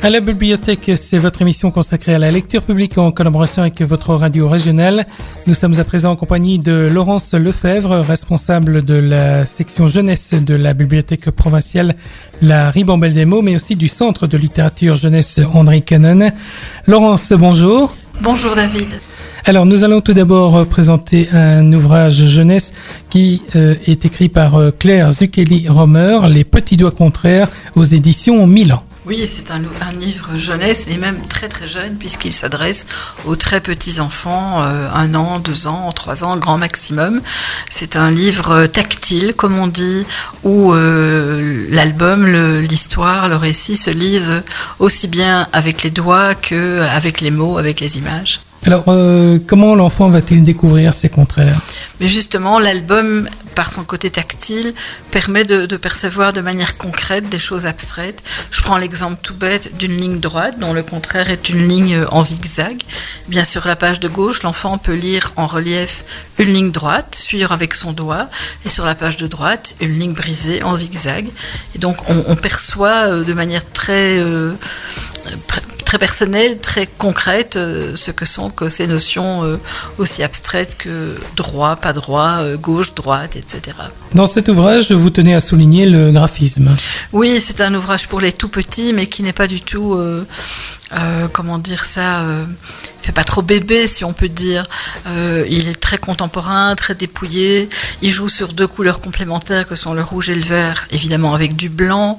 À la bibliothèque, c'est votre émission consacrée à la lecture publique en collaboration avec votre radio régionale. Nous sommes à présent en compagnie de Laurence Lefebvre, responsable de la section jeunesse de la bibliothèque provinciale La Ribambelle des Mots, mais aussi du centre de littérature jeunesse André Cannon. Laurence, bonjour. Bonjour David. Alors, nous allons tout d'abord présenter un ouvrage jeunesse qui est écrit par Claire Zucchelli-Romer, Les petits doigts contraires, aux éditions Milan. Oui, c'est un livre jeunesse, mais même très très jeune, puisqu'il s'adresse aux très petits enfants, 1 an, 2 ans, 3 ans, grand maximum. C'est un livre tactile, comme on dit, où l'album, l'histoire, le récit se lisent aussi bien avec les doigts qu'avec les mots, avec les images. Alors, comment l'enfant va-t-il découvrir ces contraires ? Mais justement, l'album, par son côté tactile, permet de percevoir de manière concrète des choses abstraites. Je prends l'exemple tout bête d'une ligne droite, dont le contraire est une ligne en zigzag. Bien sur la page de gauche, l'enfant peut lire en relief une ligne droite, suivre avec son doigt, et sur la page de droite, une ligne brisée en zigzag. Et donc, on perçoit de manière très personnelle, très concrète, ce que sont que ces notions aussi abstraites que droit, pas droit, gauche, droite, etc. Dans cet ouvrage, vous tenez à souligner le graphisme. Oui, c'est un ouvrage pour les tout petits, mais qui n'est pas du tout, fait pas trop bébé, si on peut dire. Il est très contemporain, très dépouillé. Il joue sur 2 couleurs complémentaires que sont le rouge et le vert, évidemment avec du blanc.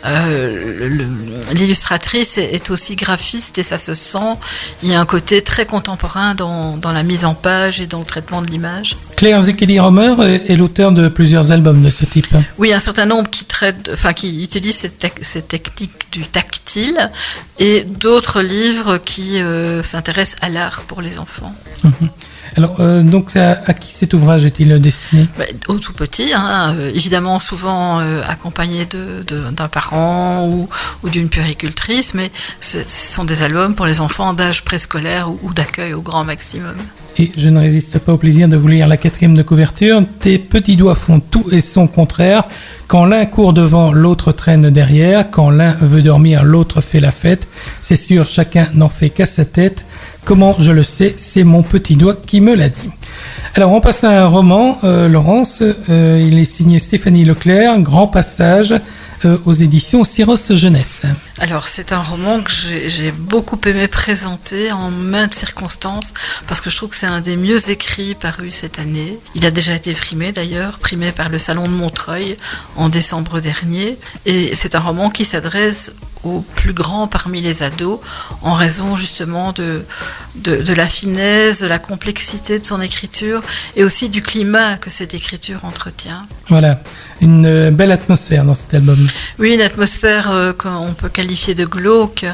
L'illustratrice est aussi graphiste et ça se sent. Il y a un côté très contemporain dans la mise en page et dans le traitement de l'image. Claire Zucchelli-Romer est l'auteur de plusieurs albums de ce type. Oui, un certain nombre qui utilisent cette technique du tactile et d'autres livres qui s'intéressent à l'art pour les enfants. Alors, donc, à qui cet ouvrage est-il destiné ? Aux tout petits, évidemment souvent accompagnés d'un parent ou d'une puéricultrice, mais ce sont des albums pour les enfants d'âge préscolaire ou d'accueil au grand maximum. Et je ne résiste pas au plaisir de vous lire la 4e de couverture. Tes petits doigts font tout et son contraire. Quand l'un court devant, l'autre traîne derrière. Quand l'un veut dormir, l'autre fait la fête. C'est sûr, chacun n'en fait qu'à sa tête. Comment je le sais, c'est mon petit doigt qui me l'a dit. Alors, on passe à un roman, Laurence. Il est signé Stéphanie Leclerc, Grand Passage, aux éditions Syros Jeunesse. Alors, c'est un roman que j'ai beaucoup aimé présenter en maintes circonstances, parce que je trouve que c'est un des mieux écrits parus cette année. Il a déjà été primé d'ailleurs, primé par le Salon de Montreuil en décembre dernier. Et c'est un roman qui s'adresse aux plus grands parmi les ados, en raison justement de la finesse, de la complexité de son écriture et aussi du climat que cette écriture entretient. Voilà, une belle atmosphère dans cet album. Oui, une atmosphère qu'on peut qualifier de glauque,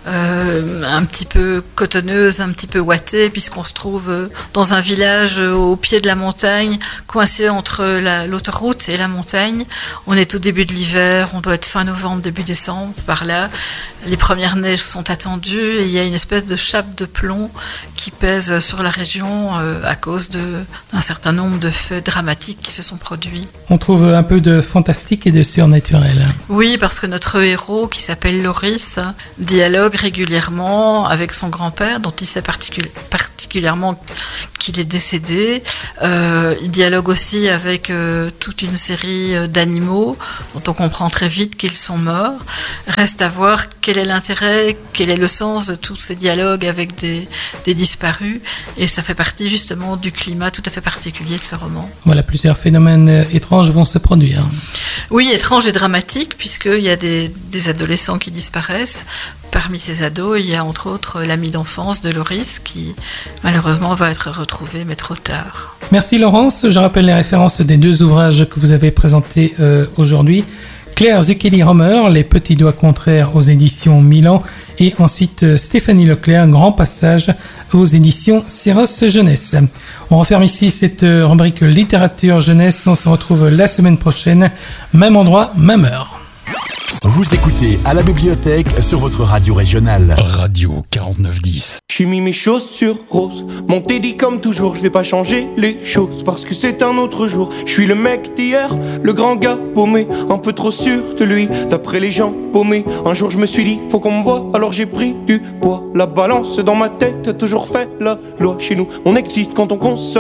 un petit peu cotonneuse, un petit peu ouatée, puisqu'on se trouve dans un village au pied de la montagne, coincé entre l'autoroute et la montagne. On est au début de l'hiver, on doit être fin novembre, début décembre, par là. Les premières neiges sont attendues et il y a une espèce de chape de plomb qui pèse sur la région à cause d'un certain nombre de faits dramatiques qui se sont produits. On trouve un peu de fantastique et de surnaturel. Oui, parce que notre héros, qui s'appelle Loris, dialogue régulièrement avec son grand-père, dont il sait particulièrement qu'il est décédé. Il dialogue aussi avec toute une série d'animaux dont on comprend très vite qu'ils sont morts. Reste à voir quel est l'intérêt, quel est le sens de tous ces dialogues avec des disparus. Et ça fait partie justement du climat tout à fait particulier de ce roman. Voilà, plusieurs phénomènes étranges vont se produire. Oui, étranges et dramatiques, puisqu'il y a des adolescents qui disparaissent. Parmi ces ados, il y a entre autres l'ami d'enfance de Loris qui malheureusement va être retrouvé, mais trop tard. Merci Laurence, je rappelle les références des 2 ouvrages que vous avez présentés aujourd'hui. Claire Zucchelli-Romer, Les petits doigts contraires, aux éditions Milan, et ensuite Stéphanie Leclerc, Grand Passage, aux éditions Syros Jeunesse. On referme ici cette rubrique littérature jeunesse. On se retrouve la semaine prochaine, même endroit, même heure. Vous écoutez à la bibliothèque sur votre radio régionale. Radio 4910. J'ai mis mes chaussures roses, mon teddy comme toujours, je vais pas changer les choses parce que c'est un autre jour. Je suis le mec d'hier, le grand gars paumé, un peu trop sûr de lui, d'après les gens paumés. Un jour je me suis dit, faut qu'on me voie, alors j'ai pris du poids. La balance dans ma tête a toujours fait la loi chez nous, on existe quand on consomme.